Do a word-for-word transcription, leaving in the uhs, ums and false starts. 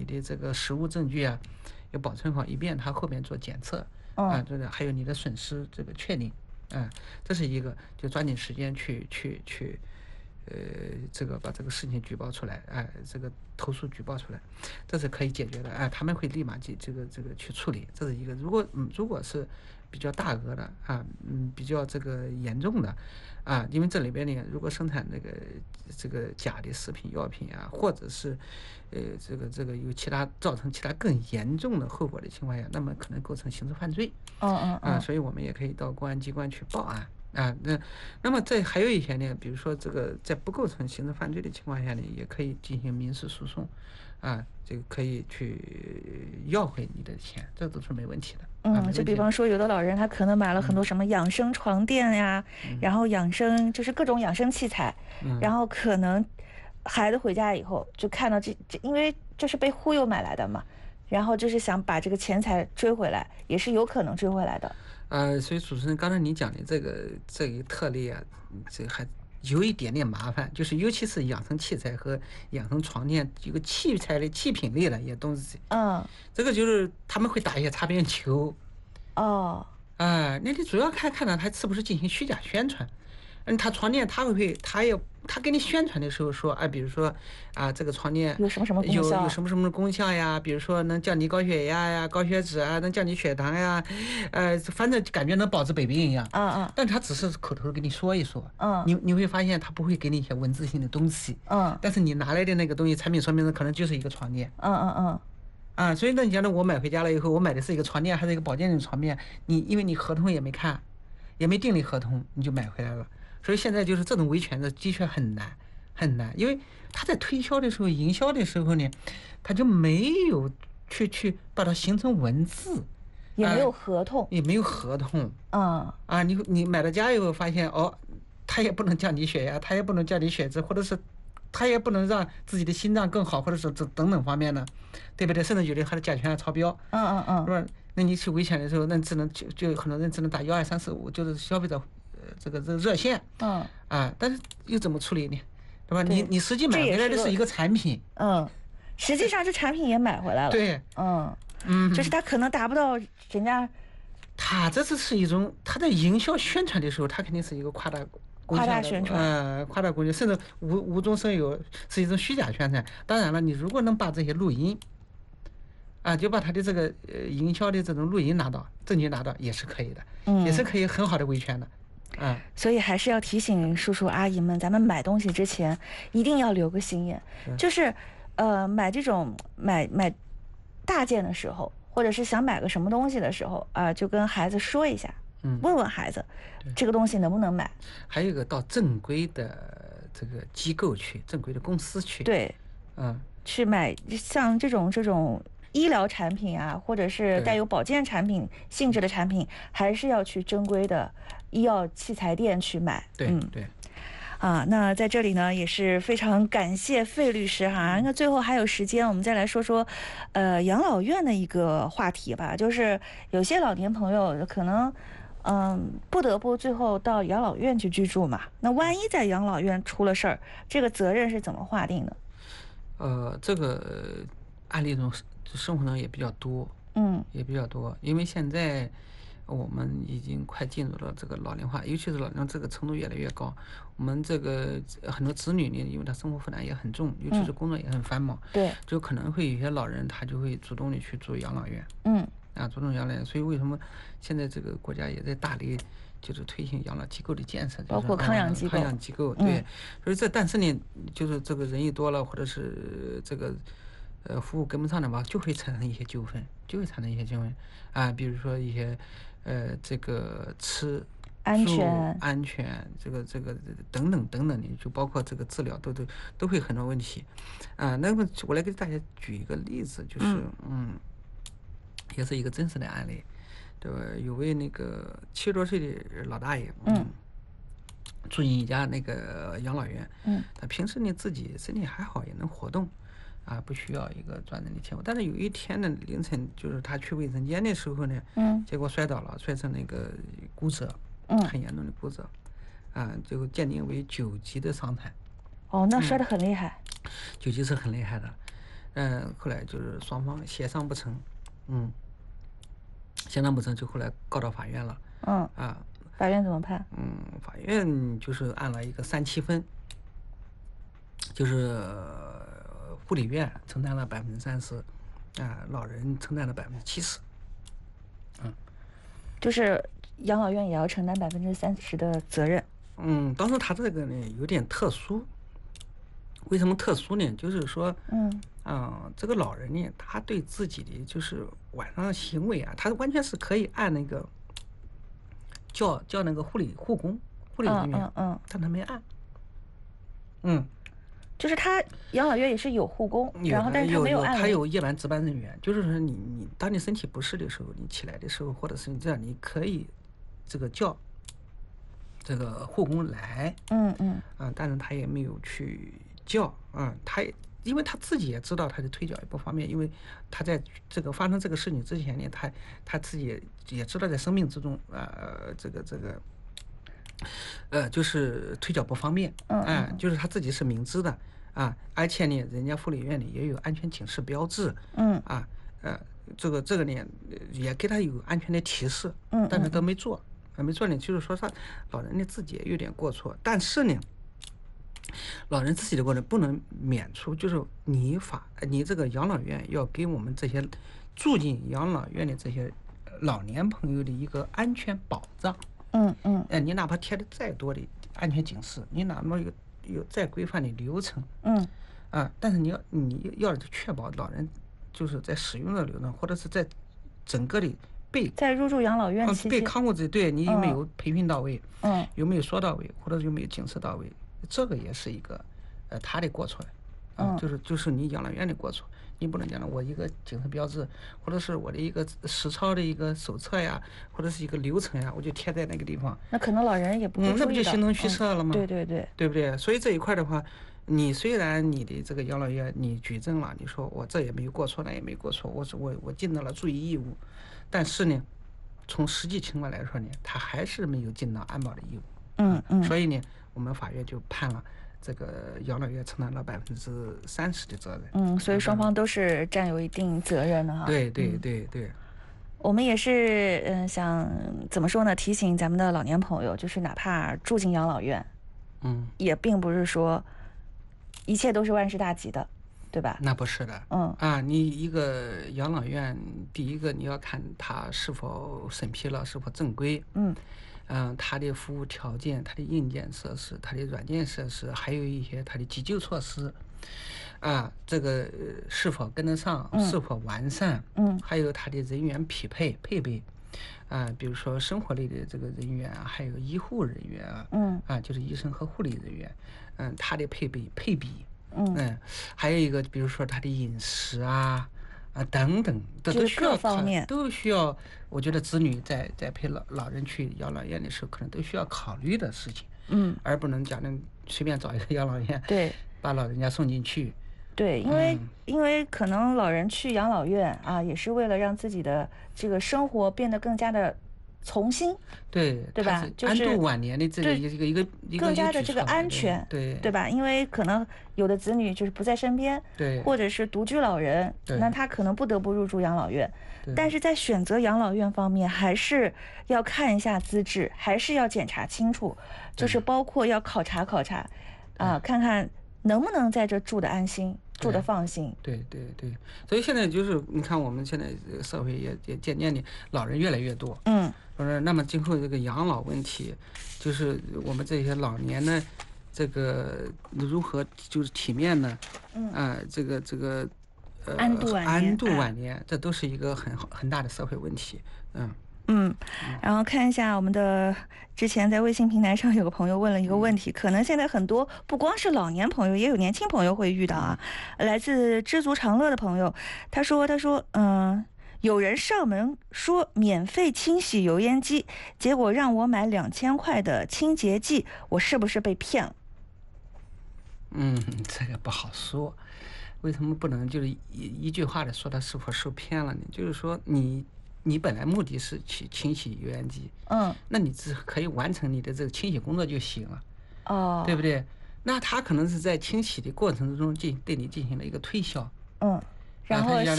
的这个实物证据啊，要保存好，以便他后面做检测啊，这个还有你的损失这个确定啊，这是一个，就抓紧时间去去去。呃，这个把这个事情举报出来，哎，这个投诉举报出来，这是可以解决的，哎，他们会立马去这个这个去处理，这是一个。如果嗯，如果是比较大额的啊，嗯，比较这个严重的啊，因为这里边呢，如果生产那个这个假的食品药品啊，或者是呃这个这个有其他造成其他更严重的后果的情况下，那么可能构成刑事犯罪。 嗯嗯啊，所以我们也可以到公安机关去报案。啊，那那么这还有一些呢，比如说这个在不构成刑事犯罪的情况下呢，也可以进行民事诉讼，啊，这个可以去要回你的钱，这都是没问题的。 嗯，就比方说有的老人他可能买了很多什么养生床垫呀， 嗯、 然后养生就是各种养生器材， 嗯、 然后可能孩子回家以后就看到这这，因为这是被忽悠买来的嘛，然后就是想把这个钱财追回来，也是有可能追回来的。 呃，所以主持人刚才你讲的这个这一特例啊，这还有一点点麻烦，就是尤其是养生器材和养生床垫，有个器材的器品类的一些东西， 嗯， 这个就是他们会打一些擦边球。 哦， 哎、呃，那你主要看看呢，他是不是进行虚假宣传。嗯，他床垫他会会，他也他给你宣传的时候说，哎、啊，比如说啊，这个床垫有什么什么功效， 有有什么什么功效呀？比如说能降低高血压呀、高血脂啊，能降低血糖呀，呃，反正感觉能保治百病一样。 嗯嗯。 但他只是口头跟你说一说。 嗯。 你你会发现他不会给你一些文字性的东西。 嗯。 但是你拿来的那个东西，产品说明书可能就是一个床垫。 嗯嗯嗯。 啊，所以呢，你讲的我买回家了以后，我买的是一个床垫还是一个保健的床垫？你因为你合同也没看，也没订立合同，你就买回来了。所以现在就是这种维权的的确很难很难，因为他在推销的时候、营销的时候呢，他就没有去去把它形成文字， 也没有合同， 呃、也没有合同。 嗯啊，你你买到家以后发现哦，他也不能降低血压，他也不能降低血脂，或者是他也不能让自己的心脏更好，或者是这等等方面的，对不对？甚至有的还是甲醛还超标。 嗯嗯嗯， 是吧？那你去维权的时候，那只能就就很多人只能打幺二三四五，就是消费者。这个这个热线， 嗯啊，但是又怎么处理呢？对吧？你你实际买回来的是一个产品， 嗯，实际上这产品也买回来了， 对， 嗯嗯， 就是他可能达不到人家， 他这次是一种他在营销宣传的时候，他肯定是一个夸大夸大宣传， 呃，夸大功效，甚至无无中生有，是一种虚假宣传。当然了，你如果能把这些录音，啊，就把他的这个呃营销的这种录音拿到，证据拿到，也是可以的， 嗯， 也是可以很好的维权的。嗯， 所以还是要提醒叔叔阿姨们，咱们买东西之前一定要留个心眼，就是呃买这种买买大件的时候，或者是想买个什么东西的时候啊、呃，就跟孩子说一下，嗯，问问孩子这个东西能不能买。 还有一个到正规的这个机构去，正规的公司去， 对， 嗯， 去买像这种这种。医疗产品啊，或者是带有保健产品性质的产品，还是要去正规的医药器材店去买。 对，嗯，对。 啊，那在这里呢，也是非常感谢费律师哈。那最后还有时间，我们再来说说，呃，养老院的一个话题吧。就是有些老年朋友可能，嗯，不得不最后到养老院去居住嘛。那万一在养老院出了事儿，这个责任是怎么划定的？ 呃，这个案例中。生活中也比较多， 嗯， 也比较多，因为现在我们已经快进入了这个老龄化，尤其是老龄化这个程度越来越高。我们这个很多子女呢，因为他生活负担也很重，尤其是工作也很繁忙， 对、嗯， 就可能会有些老人他就会主动的去住养老院， 嗯， 啊，主动养老院。所以为什么现在这个国家也在大力就是推行养老机构的建设， 包括康养机构， 康养机构，对，嗯、所以这但是呢，就是这个人一多了，或者是这个。呃，服务跟不上的话，就会产生一些纠纷，就会产生一些纠纷啊，比如说一些呃，这个吃、 安全、 安全，这个这个等等等等的，就包括这个治疗，都都都会很多问题啊。那么我来给大家举一个例子，就是嗯, 嗯，也是一个真实的案例，对吧？有位那个七十多岁的老大爷，嗯。嗯住进一家那个养老院， 嗯， 他平时呢自己身体还好，也能活动。啊，不需要一个专人的监护。但是有一天呢，凌晨就是他去卫生间的时候呢， 嗯， 结果摔倒了，摔成那个骨折， 嗯， 很严重的骨折，啊，最后鉴定为九级的伤残。 哦，那摔得很厉害。 嗯、九级是很厉害的， 嗯、呃，后来就是双方协商不成，嗯，协商不成就后来告到法院了。 嗯啊， 法院怎么判？ 嗯，法院就是按了一个三七分，就是护理院承担了百分之三十，啊，老人承担了百分之七十。嗯， 就是养老院也要承担百分之三十的责任。 嗯，当时他这个呢有点特殊，为什么特殊呢？就是说， 嗯， 呃，这个老人呢，他对自己的就是晚上的行为啊，他完全是可以按那个叫叫那个护理护工、护理人员， 嗯嗯嗯， 但他没按。嗯， 就是他养老院也是有护工， 有然后但是他有有没按铃。 他有夜班值班人员，就是说你你当你身体不适的时候，你起来的时候，或者是你这样，你可以这个叫这个护工来。 嗯嗯啊，但是他也没有去叫啊，他也因为他自己也知道他的腿脚也不方便，因为他在这个发生这个事情之前呢，他他自己也也知道在生命之中，呃，这个这个，呃，就是腿脚不方便， 嗯啊， 嗯就是他自己是明知的啊，而且呢，人家护理院里也有安全警示标志， 嗯啊，呃，这个这个呢，也给他有安全的提示， 嗯， 但是都没做。没错呢，就是说他老人呢自己也有点过错，但是呢，老人自己的过程不能免除，就是你法你这个养老院要给我们这些住进养老院的这些老年朋友的一个安全保障。 嗯嗯， 哎，你哪怕贴的再多的安全警示，你哪怕有有再规范的流程， 嗯啊，但是你要你要确保老人就是在使用的流程，或者是在整个的被在入住养老院期间， 被看护者对你有没有培训到位， 嗯， 有没有说到位，或者有没有警示到位，这个也是一个呃他的过错，啊，就是就是你养老院的过错，你不能讲了我一个警示标志，或者是我的一个实操的一个手册呀，或者是一个流程呀，我就贴在那个地方， 那可能老人也不会注意嗯，那不就到形同虚设了吗？ 对对对， 对不对？所以这一块的话，你虽然你的这个养老院你举证了，你说我这也没有过错，那也没过错，我是我我尽到了注意义务，但是呢，从实际情况来说呢，他还是没有尽到安保的义务。 嗯嗯， 所以呢，我们法院就判了这个养老院承担了百分之三十的责任。 嗯，所以双方都是占有一定责任的哈。 对对对对。 我们也是，嗯，想怎么说呢？提醒咱们的老年朋友，就是哪怕住进养老院， 嗯， 也并不是说一切都是万事大吉的，对吧？ 那不是的。 嗯啊，你一个养老院，第一个你要看它是否审批了，是否正规。 嗯嗯，它的服务条件、它的硬件设施、它的软件设施，还有一些它的急救措施，啊，这个呃是否跟得上，是否完善， 嗯， 还有它的人员匹配配备，啊，比如说生活类的这个人员啊，还有医护人员啊， 嗯， 啊，就是医生和护理人员，嗯，它的配备配比， 嗯嗯，还有一个比如说它的饮食啊。啊，等等，这就是各都需要考方面都需要。我觉得子女在在陪老老人去养老院的时候，可能都需要考虑的事情， 嗯， 而不能讲的随便找一个养老院， 对把老人家送进去。 对，因为、 嗯因为可能老人去养老院啊，也是为了让自己的这个生活变得更加的从心， 对对吧它是就是安度晚年的这个对一个一个一个更加的这个一举措安全， 对对吧？因为可能有的子女就是不在身边， 对或者是独居老人， 对那他可能不得不入住养老院。 对但是在选择养老院方面，还是要看一下资质，还是要检查清楚，就是包括要考察考察，啊，看看能不能在这住的安心，住的放心。 对对对，所以现在就是你看，我们现在这个社会也也渐渐的老人越来越多， 嗯不是？那么今后这个养老问题，就是我们这些老年呢，这个如何就是体面呢？ 嗯啊、这个这个呃安度晚年安度啊晚年，这都是一个很很大的社会问题。嗯嗯，然后看一下我们的之前在微信平台上有个朋友问了一个问题，可能现在很多不光是老年朋友，也有年轻朋友会遇到啊。来自知足常乐的朋友，他说他说嗯。有人上门说免费清洗油烟机，结果让我买两千块的清洁剂，我是不是被骗了？ 嗯，这个不好说。为什么不能就是一一句话的说他是否受骗了呢？就是说你你本来目的是去清洗油烟机， 嗯， 那你只可以完成你的这个清洗工作就行了， 哦， 对不对？那他可能是在清洗的过程之中进对你进行了一个推销， 嗯，然后